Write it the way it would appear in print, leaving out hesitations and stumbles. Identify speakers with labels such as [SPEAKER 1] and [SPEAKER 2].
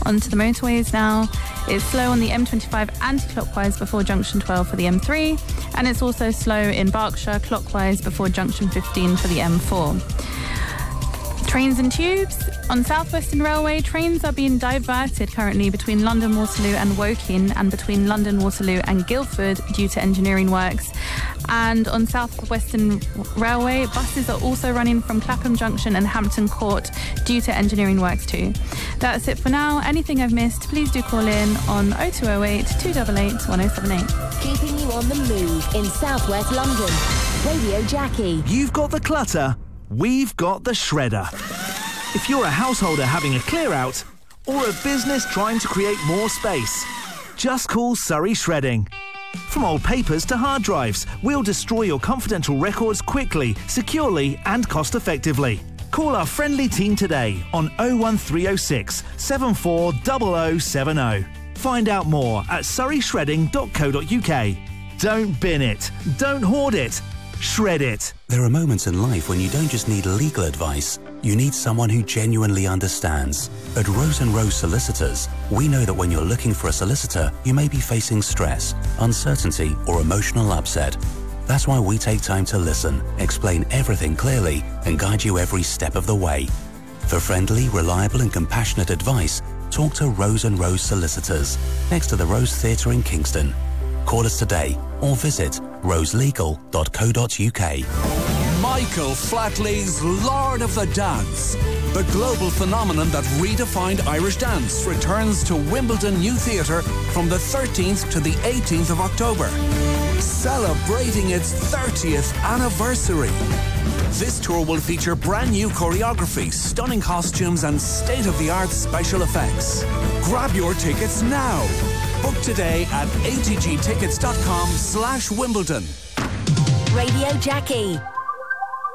[SPEAKER 1] Onto the motorways now. It's slow on the M25 anti-clockwise before junction 12 for the M3, and it's also slow in Berkshire clockwise before junction 15 for the M4. Trains and tubes. On South Western Railway, trains are being diverted currently between London Waterloo and Woking and between London Waterloo and Guildford due to engineering works. And on South Western Railway, buses are also running from Clapham Junction and Hampton Court due to engineering works too. That's it for now. Anything I've missed, please do call in on 0208 288 1078.
[SPEAKER 2] Keeping you on the move in South West London. Radio Jackie.
[SPEAKER 3] You've got the clutter, we've got the shredder. If you're a householder having a clear out or a business trying to create more space, just call Surrey Shredding. From old papers to hard drives, we'll destroy your confidential records quickly, securely and cost-effectively. Call our friendly team today on 01306 740070. Find out more at surreyshredding.co.uk. Don't bin it. Don't hoard it. Shred it.
[SPEAKER 4] There are moments in life when you don't just need legal advice, you need someone who genuinely understands. At Rose & Rose Solicitors, we know that when you're looking for a solicitor, you may be facing stress, uncertainty or emotional upset. That's why we take time to listen, explain everything clearly and guide you every step of the way. For friendly, reliable and compassionate advice, talk to Rose & Rose Solicitors, next to the Rose Theatre in Kingston. Call us today or visit roselegal.co.uk.
[SPEAKER 5] Michael Flatley's Lord of the Dance. The global phenomenon that redefined Irish dance returns to Wimbledon New Theatre from the 13th to the 18th of October, celebrating its 30th anniversary. This tour will feature brand new choreography, stunning costumes and state-of-the-art special effects. Grab your tickets now. Book today at atgtickets.com/Wimbledon.
[SPEAKER 2] Radio Jackie.